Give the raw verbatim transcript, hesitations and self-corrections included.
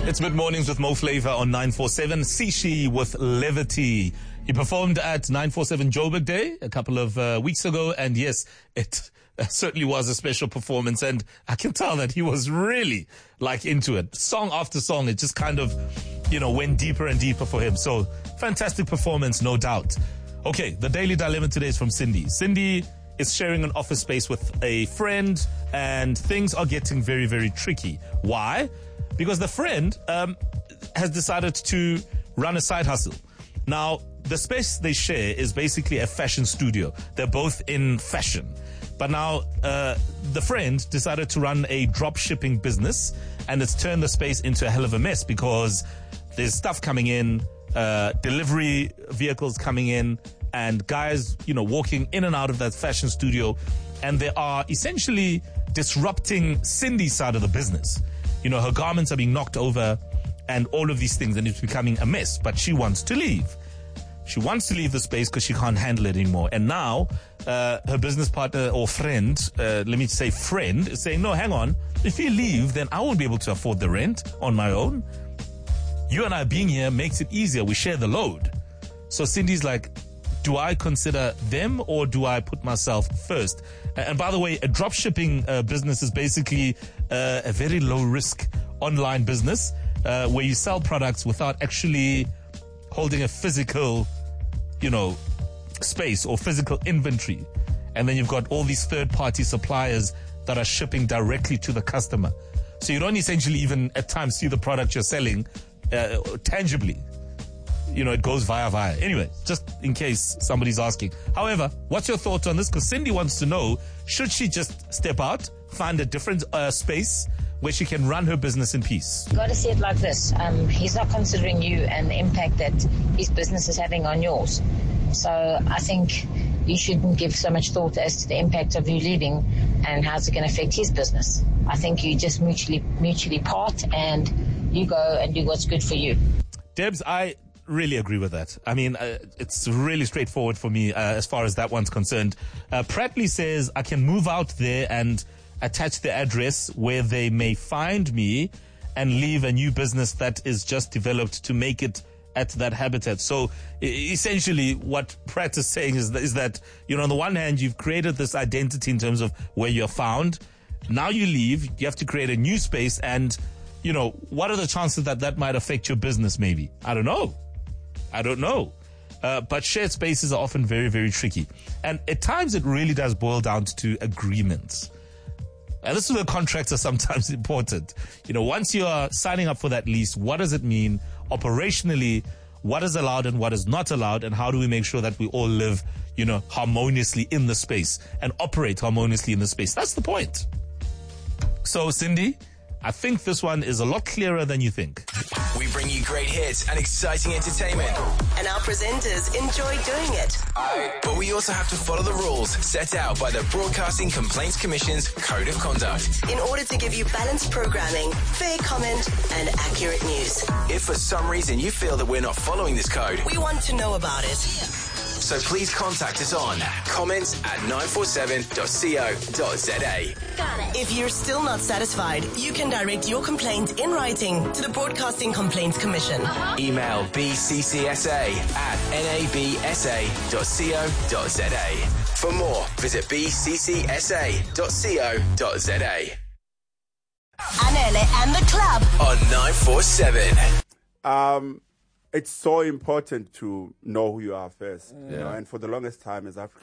It's mid-mornings with Mo Flava on nine four seven. Sishi with Levity. He performed at nine four seven Joburg Day a couple of uh, weeks ago, and yes, it uh, certainly was a special performance, and I can tell that he was really like into it. Song after song, it just kind of, you know, went deeper and deeper for him. So fantastic performance, no doubt. Okay, the Daily Dilemma today is from Cindy. Cindy is sharing an office space with a friend, and things are getting very, very tricky. Why? Because the friend um, has decided to run a side hustle. Now, the space they share is basically a fashion studio. They're both in fashion. But now, uh, the friend decided to run a drop shipping business, and it's turned the space into a hell of a mess because there's stuff coming in, uh, delivery vehicles coming in, and guys, you know, walking in and out of that fashion studio, and they are essentially disrupting Cindy's side of the business. You know, her garments are being knocked over and all of these things, and it's becoming a mess, but she wants to leave. She wants to leave the space because she can't handle it anymore. And now, uh, her business partner or friend, uh, let me say friend, is saying, no, hang on. If you leave, then I won't be able to afford the rent on my own. You and I being here makes it easier. We share the load. So Cindy's like, do I consider them or do I put myself first? And by the way, a drop shipping uh, business is basically uh, a very low risk online business uh, where you sell products without actually holding a physical, you know, space or physical inventory. And then you've got all these third party suppliers that are shipping directly to the customer. So you don't essentially even at times see the product you're selling uh, tangibly. You know, it goes via via. Anyway, just in case somebody's asking. However, what's your thoughts on this? Because Cindy wants to know, should she just step out, find a different uh, space where she can run her business in peace? Got to see it like this. Um, he's not considering you and the impact that his business is having on yours. So I think you shouldn't give so much thought as to the impact of you leaving and how's it going to affect his business. I think you just mutually mutually part and you go and do what's good for you. Debs, I really agree with that. I mean, uh, it's really straightforward for me uh, as far as that one's concerned. Uh, Pratley says I can move out there and attach the address where they may find me and leave a new business that is just developed to make it at that habitat. So e- essentially what Pratt is saying is that, is that, you know, on the one hand, you've created this identity in terms of where you're found. Now you leave, you have to create a new space, and, you know, what are the chances that that might affect your business maybe? I don't know. I don't know. Uh, but shared spaces are often very, very tricky. And at times it really does boil down to agreements. And this is where contracts are sometimes important. You know, once you are signing up for that lease, what does it mean operationally? What is allowed and what is not allowed? And how do we make sure that we all live, you know, harmoniously in the space and operate harmoniously in the space? That's the point. So, Cindy, I think this one is a lot clearer than you think. We bring you great hits and exciting entertainment. And our presenters enjoy doing it. But we also have to follow the rules set out by the Broadcasting Complaints Commission's Code of Conduct. In order to give you balanced programming, fair comment, and accurate news. If for some reason you feel that we're not following this code, we want to know about it. So please contact us on comments at nine four seven dot co dot za. Got it. If you're still not satisfied, you can direct your complaint in writing to the Broadcasting Complaints Commission. Uh-huh. Email b c c s a at n a b s a dot co dot za. For more, visit b c c s a dot co dot za. Anele and the Club on nine four seven. Um... It's so important to know who you are first, yeah. You know, and for the longest time as African